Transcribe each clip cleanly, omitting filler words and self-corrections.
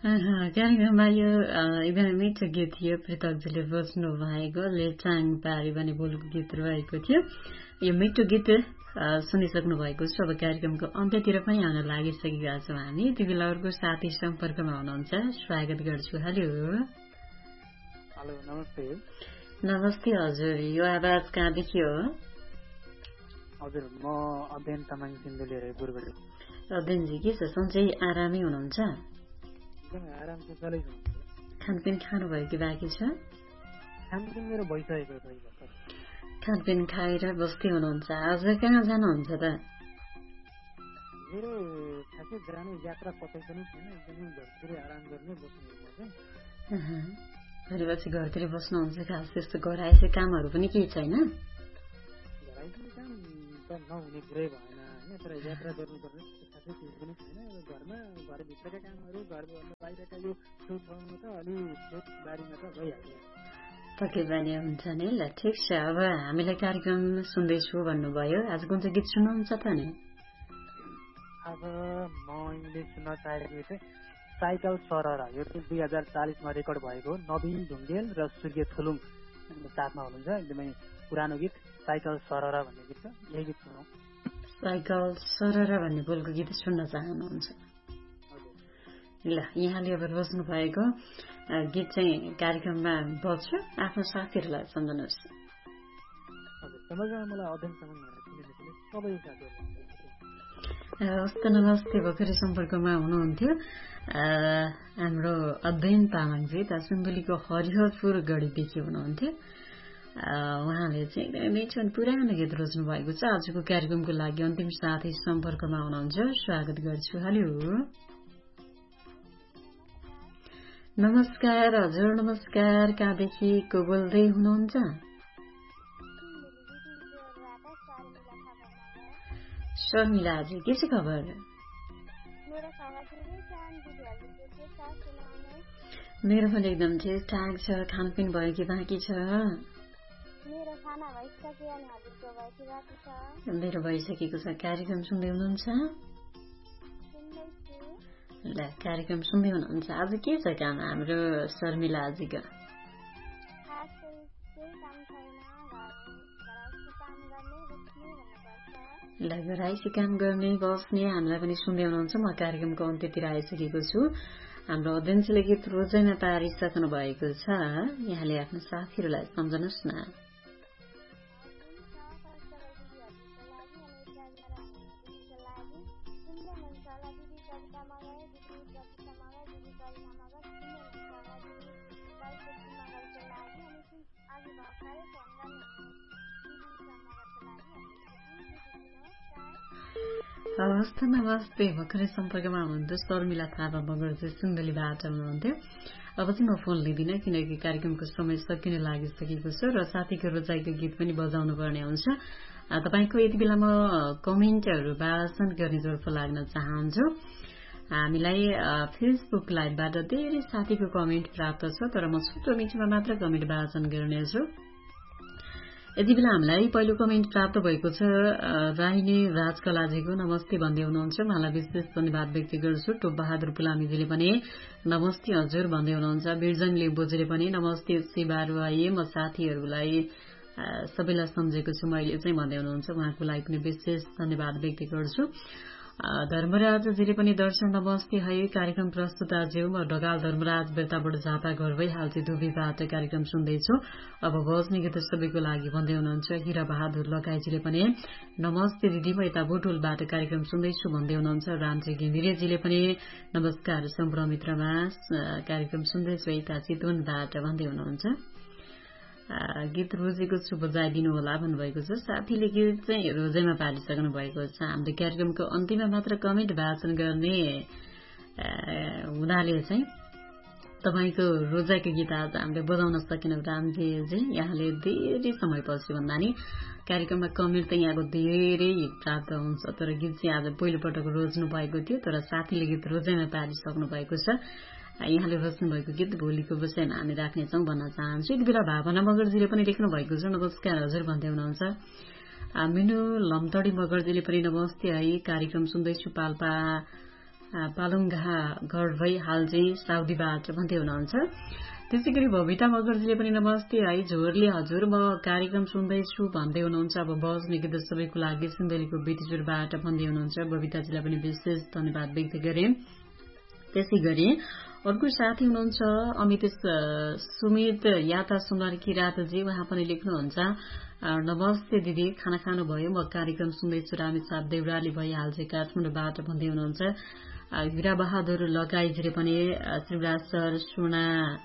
कार्यक्रममा यो एकदमै मिठो गीत थियो। पृथकजीले बज्नु भएको लेटाङ पारी भन्ने बोलको गीत रहेको थियो। यो मिठो गीत सुनिसक्नु भएको छ। अब कार्यक्रमको अन्त्यतिर पनि आउन लागिसकेका छौँ हामी। यति बेला अर्को साथी सम्पर्कमा हुनुहुन्छ, स्वागत गर्छु। हेलो नमस्ते। नमस्ते हजुर, यो आवाज कहाँदेखि हो? हजुर, म अध्ययन तामाङ सिन्धुली रायपुरबाट। अध्ययनजी के छ, सन्चै आरामै हुनुहुन्छ? आराम चाहिँ चलेको हुन्छ। खानपिन खानुभयो कि बाँकी छ? खानपिन मेरो भइसकेको छ। खानपिन खाएर बस्दै हुनुहुन्छ। आज कहाँ जानुहुन्छ त? मेरो खासै जाने यात्रा पत्ता पनि छैन, एकदमै घरतिरै आराम गर्ने बस्नु। भनेपछि घरतिर बस्नुहुन्छ, खास त्यस्तो घराइसे कामहरू पनि केही छैन? घराइसे काम त नहुने कुरै भएन होइन, तर यात्रा गर्नुपर्ने खासै केही पनि छैन। घरमा घरभित्रका कामहरू, घरभन्दा बाहिरका यो छेउछाउमा त अलि खेतबारीमा त भइहाल्यो। पक्कै पनि हुन्छ नि। ल ठिक छ, अब हामीलाई कार्यक्रम सुन्दैछु भन्नुभयो, आज कुन चाहिँ गीत सुन्नुहुन्छ त नि? आज मैले सुन्न चाहेको चाहिँ साइकल सरर, यो चाहिँ 2040मा रेकर्ड भएको नवीन ढुङ्गेल र सूर्य थुलुङ साथमा हुनुहुन्छ। एकदमै पुरानो गीत साइकल सरर भन्ने गीत छ, यही गीत सुनौ। साइकल सरर भन्ने बोलको गीत सुन्न चाहनुहुन्छ? ल, यहाँले अब बस्नु भएको गीत चाहिँ कार्यक्रममा बज्छ, आफ्नो साथीहरूलाई सम्झनुहोस्। हस्त नमस्ते, भर्खरै सम्पर्कमा हुनुहुन्थ्यो हाम्रो अध्ययन तामाङजी, सिन्धुलीको हरिहरपुर गढीदेखि हुनुहुन्थ्यो। उहाँले चाहिँ एकदमै मिठो पुरानो गीत रोज्नु भएको छ। आजको कार्यक्रमको लागि अन्तिम साथी सम्पर्कमा हुनुहुन्छ, स्वागत गर्छु। हेलो नमस्कार हजुर, नमस्कार। कहाँदेखि को बोल्दै हुनुहुन्छ? शर्मिलाजी, के छ खबर? मेरो पनि एकदम ठिकठाक छ। खानपिन भयो कि बाँकी छ? मेरो भइसकेको छ। कार्यक्रम सुन्दै हुनुहुन्छ? ल, कार्यक्रम सुन्दै हुनुहुन्छ। आज के छ काम हाम्रो शर्मिलाजीको? ल, घराइसी काम गर्ने बस्ने, हामीलाई पनि सुन्दै हुनुहुन्छ। म कार्यक्रमको अन्त्यतिर आइसकेको छु। हाम्रो अध्ययनशील गीत रोजाइमा पारिसक्नु भएको छ। यहाँले आफ्नो साथीहरूलाई सम्झनुहोस् न। हवस् त, नमस्ते। भर्खरै सम्पर्कमा हुनुहुन्थ्यो शर्मिला थापा मगरजी, सिन्धुलीबाट हुनुहुन्थ्यो। अब चाहिँ म फोन लिँदिनँ, किनकि कार्यक्रमको समय सकिन लागिसकेको छ र साथीको रोजाइको गीत पनि बजाउनु पर्ने हुन्छ। तपाईँको यति बेला म कमेन्टहरू वाचन गर्नेतर्फ लाग्न चाहन्छु। हामीलाई फेसबुक लाइभबाट धेरै साथीको कमेन्ट प्राप्त छ, तर म छोटो मिठोमा मात्र कमेन्ट वाचन गर्नेछु। यति बेला हामीलाई पहिलो कमेन्ट प्राप्त भएको छ। राइने राजकलाजीको नमस्ते भन्दै हुनुहुन्छ, उहाँलाई विशेष धन्यवाद व्यक्त गर्छु। टोप बहादुर पुलामीजीले पनि नमस्ते हजुर भन्दै हुनुहुन्छ। बिरजङ लेम्बोजीले पनि नमस्ते शिवारू आइए, म साथीहरूलाई सबैलाई सम्झेको छु मैले चाहिँ भन्दै हुनुहुन्छ। उहाँको लागि पनि विशेष धन्यवाद व्यक्त गर्छु। धर्मराजजीले पनि दर्शन नमस्ते है, कार्यक्रम प्रस्तुता ज्यू, म ढकाल धर्मराज बेताबाट झापा घर भई हाल चाहिँ दुबीबाट कार्यक्रम सुन्दैछु। अब बज्ने गीत सबैको लागि भन्दै हुनुहुन्छ। हिरा बहादुर लगाईजीले पनि नमस्ते दिदी, म यता बुटुलबाट कार्यक्रम सुन्दैछु भन्दै हुनुहुन्छ। रामजी घिमिरेजीले पनि नमस्कार सम्पूर्ण मित्रमा, कार्यक्रम सुन्दैछु यता चितवनबाट भन्दै हुनुहुन्छ। गीत रोजेको छु बजाइदिनु होला भन्नुभएको छ। साथीले गीत चाहिँ रोजेमा पारिसक्नु भएको छ। हाम्रो कार्यक्रमको अन्तिममा मात्र कमेन्ट वाचन गर्ने हुनाले चाहिँ तपाईँको रोजाइको गीत आज हामीले बजाउन सकेनौँ। रामजीजी, यहाँले धेरै समयपछि भन्दा नि कार्यक्रममा कमेन्ट त यहाँको धेरै प्राप्त हुन्छ, तर गीत चाहिँ आज पहिलोपटक रोज्नु भएको थियो, तर साथीले गीत रोजाइमा पारिसक्नु भएको छ। यहाँले रोज्नु भएको गीत भोलिको विषयमा हामी राख्नेछौँ भन्न चाहन्छु। यति बेला भावना मगरजीले पनि लेख्नु भएको छ, नमस्कार हजुर भन्दै हुनुहुन्छ। मिनु लम्तडी मगरजीले पनि नमस्ते है, कार्यक्रम सुन्दैछु पाल्पा पालुङघा घर भई हाल चाहिँ साउदीबाट भन्दै हुनुहुन्छ। त्यसै गरी बबिता मगर्जीले पनि नमस्ते है झोरले हजुर म कार्यक्रम सुन्दैछु भन्दै हुनुहुन्छ। अब बज्ने गीत सबैको लागि सिन्धुलीको बितिचुरबाट भन्दै हुनुहुन्छ। बबिताजीलाई पनि विशेष धन्यवाद व्यक्त गरे। त्यसै गरी अर्को साथी हुनुहुन्छ अमित सुमित याता सुनार किरातजी, उहाँ पनि लेख्नुहुन्छ नमस्ते दिदी खाना खानुभयो म कार्यक्रम सुन्दैछु। रामेछाप देउराली भइहाल चाहिँ काठमाडौँबाट भन्दै हुनुहुन्छ। हीरा बहादुर लगाईजीले पनि शिवराज सर सुना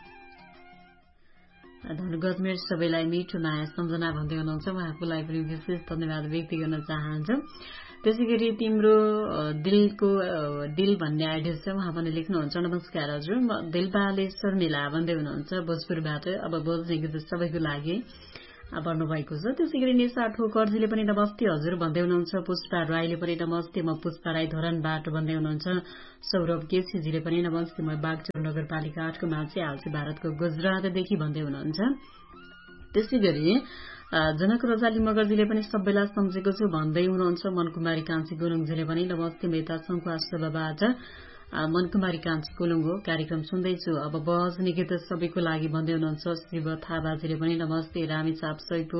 धनगजमेर सबैलाई मिठो माया सम्झना भन्दै हुनुहुन्छ। उहाँको लागि पनि विशेष धन्यवाद व्यक्त गर्न चाहन्छु। त्यसै गरी तिम्रो दिल भन्ने आइडी छ, उहाँ पनि लेख्नुहुन्छ नमस्कार हजुर म दिलबाले शर्मिला भन्दै हुनुहुन्छ भोजपुरबाट। अब बोल्ने गीत सबैको लागि भन्नुभएको छ। त्यसै गरी निशा ठोकरजीले पनि नमस्ते हजुर भन्दै हुनुहुन्छ। पुष्पा राईले पनि नमस्ते म पुष्पा राई धरानबाट भन्दै हुनुहुन्छ। सौरभ केसीजीले पनि नमस्ते म बागचौर नगरपालिका 8 को मान्छे हाल्छु भारतको गुजरातदेखि भन्दै हुनुहुन्छ। त्यसै गरी जनक रजाली मगरजीले पनि सबैलाई सम्झेको छु भन्दै हुनुहुन्छ। मनकुमारी कान्छी गुरुङजीले पनि नमस्ते मेता शङ्खुवास्तवबाट मनकुमारी कान्छी गुरुङको कार्यक्रम सुन्दैछु। अब बज्ने गीत सबैको लागि भन्दै हुनुहुन्छ। शिव थापाजीले पनि नमस्ते रामेछाप सहितको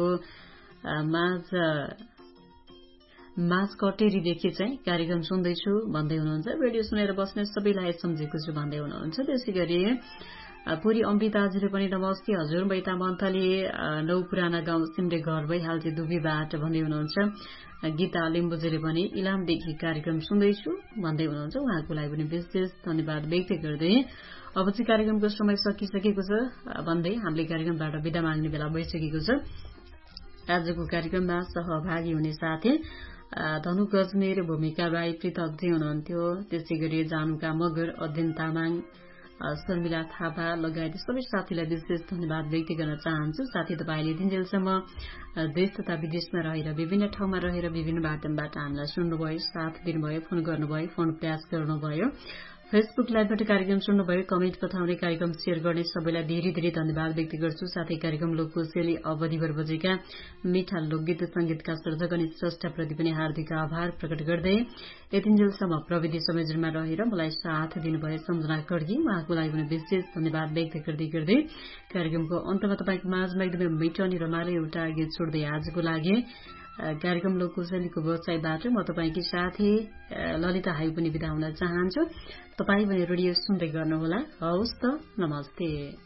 माझ कटेरीदेखि चाहिँ कार्यक्रम सुन्दैछु भन्दै हुनुहुन्छ। रेडियो सुनेर बस्ने सबैलाई सम्झेको छु भन्दै हुनुहुन्छ। त्यसै गरी पुरी अमृताजीले पनि नमस्ते हजुर बैता मन्थली नौ पुराना गाउँ सिमरे घर भइहाल चाहिँ दुबीबाट भन्दै हुनुहुन्छ। गीता लिम्बुजीले पनि इलामदेखि कार्यक्रम सुन्दैछु भन्दै हुनुहुन्छ। उहाँको लागि पनि विशेष धन्यवाद व्यक्त गर्दै अब चाहिँ कार्यक्रमको समय सकिसकेको छ भन्दै हामीले कार्यक्रमबाट बिदा माग्ने बेला भइसकेको छ। आजको कार्यक्रममा सहभागी हुने साथी धनु गजमेर भूमिका राई पृथकजी हुनुहुन्थ्यो। त्यसै गरी जानुका मगर अध्ययन तामाङ शर्मिला थापा लगायत सबै साथीलाई विशेष धन्यवाद व्यक्त गर्न चाहन्छु। साथी तपाईँले दिनजेलसम्म देश तथा विदेशमा रहेर विभिन्न ठाउँमा रहेर विभिन्न माध्यमबाट हामीलाई सुन्नुभयो, साथ दिनुभयो, फोन गर्नुभयो, फोन प्रयास गर्नुभयो, फेसबुक लाइभबाट कार्यक्रम सुन्नुभयो, कमेन्ट पठाउने, कार्यक्रम शेयर गर्ने सबैलाई धेरै धेरै धन्यवाद व्यक्त गर्छु। साथै कार्यक्रम लोककोशेली अवधिभर बजेका मिठा लोकगीत संगीतका सर्जक अनि स्रष्टाप्रति पनि हार्दिक आभार प्रकट गर्दै यतिन्जेलसम्म प्रविधि संयोजनमा रहेर मलाई साथ दिनुभयो सम्झना खड्गी, उहाँको लागि पनि विशेष धन्यवाद व्यक्त गर्दै कार्यक्रमको अन्तमा तपाईँको माझमा एकदमै मिठो अनि रमाइलो एउटा गीत छोड्दै आजको लागि कार्यक्रम लोककोशेलीको वेबसाइटबाट म तपाईँकी साथी ललिता हाई पनि बिदा हुन चाहन्छु। तपाईँ पनि रेडियो सुन्दै गर्नुहोला। हवस् त, नमस्ते।